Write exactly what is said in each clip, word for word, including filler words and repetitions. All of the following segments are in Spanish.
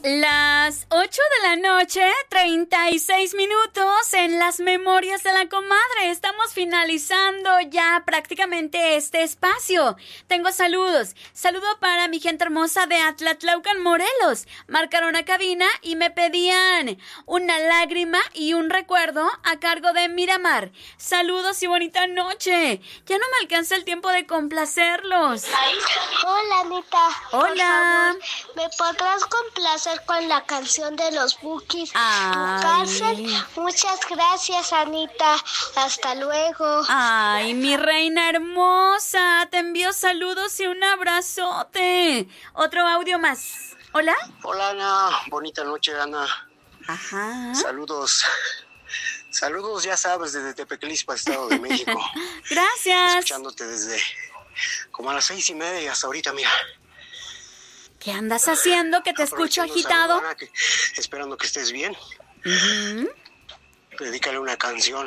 Las ocho de la noche, treinta y seis minutos en las memorias de la comadre. Estamos finalizando ya prácticamente este espacio. Tengo saludos. Saludo para mi gente hermosa de Atlatlaucan, Morelos. Marcaron a cabina y me pedían una lágrima y un recuerdo a cargo de Miramar. Saludos y bonita noche. Ya no me alcanza el tiempo de complacerlos. Hola, Anita. Hola. Favor, ¿me podrás complacer con la canción de los Bukis? Ay. Muchas gracias, Anita. Hasta luego. Ay, mi reina hermosa. Te envío saludos y un abrazote. Otro audio más. ¿Hola? Hola, Ana. Bonita noche, Ana. Ajá. Saludos. Saludos, ya sabes, desde Tepeclispa, Estado de México. Gracias. Escuchándote desde como a las seis y media y hasta ahorita, mira. ¿Qué andas haciendo que te escucho agitado? Salud, Ana, que, esperando que estés bien. Uh-huh. Dedícale una canción.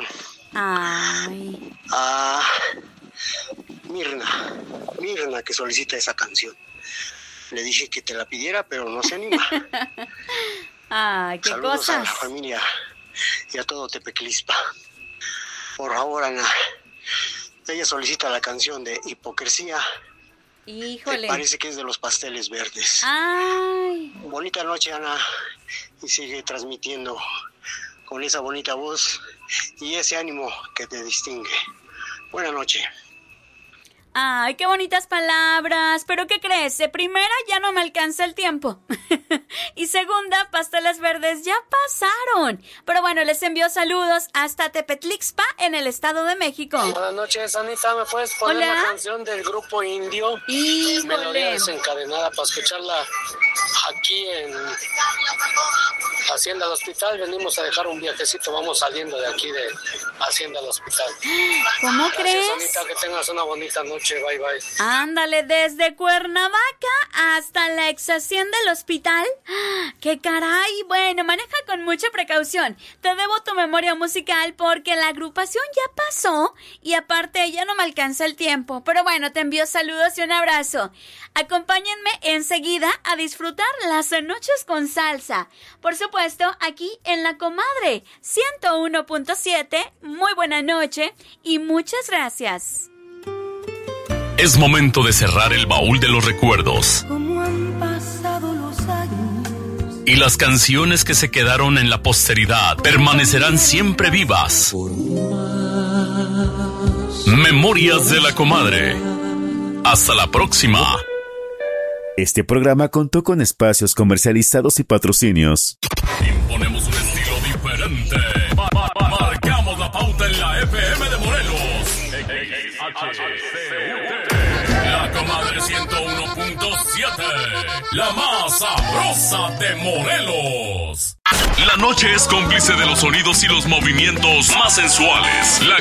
Ay. A Mirna. Mirna, que solicita esa canción. Le dije que te la pidiera, pero no se anima. Ay, qué Saludos cosas. a la familia y a todo Tepeclispa. Por favor, Ana. Ella solicita la canción de Hipocresía. Híjole. Me parece que es de los Pasteles Verdes. Ay. Bonita noche, Ana. Y sigue transmitiendo con esa bonita voz y ese ánimo que te distingue. Buena noche. Ay, qué bonitas palabras. ¿Pero qué crees? De primera, ya no me alcanza el tiempo. Y segunda, Pasteles Verdes ya pasaron. Pero bueno, les envío saludos hasta Tepetlixpa, en el Estado de México. Buenas noches, Anita. ¿Me puedes poner Hola. la canción del grupo Indio? Híjole. Melodía desencadenada para escucharla aquí en Hacienda del Hospital. Venimos a dejar un viajecito. Vamos saliendo de aquí de Hacienda del Hospital. ¿Cómo Gracias, crees? Anita. Que tengas una bonita noche. Bye, bye. Ándale, desde Cuernavaca hasta la ex hacienda del hospital. ¡Qué caray! Bueno, maneja con mucha precaución. Te debo tu memoria musical porque la agrupación ya pasó y aparte ya no me alcanza el tiempo. Pero bueno, te envío saludos y un abrazo. Acompáñenme enseguida a disfrutar las noches con salsa. Por supuesto, aquí en La Comadre ciento uno punto siete. Muy buena noche y muchas gracias. Es momento de cerrar el baúl de los recuerdos. Como han pasado los años. Y las canciones que se quedaron en la posteridad permanecerán siempre vivas. Memorias de la Comadre. Hasta la próxima. Este programa contó con espacios comercializados y patrocinios. Imponemos un estilo diferente. Ma- ma- ma- marcamos la pauta en la F M de Morelos. La Comadre ciento uno punto siete. La más sabrosa de Morelos. La noche es cómplice de los sonidos y los movimientos más sensuales. La